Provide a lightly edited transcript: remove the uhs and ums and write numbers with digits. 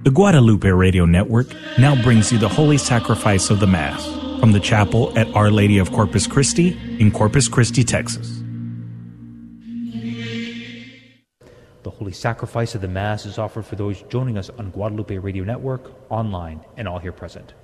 The Guadalupe Radio Network now brings you the Holy Sacrifice of the Mass from the chapel at Our Lady of Corpus Christi in Corpus Christi, Texas. The Holy Sacrifice of the Mass is offered for those joining us on Guadalupe Radio Network, online, and all here present.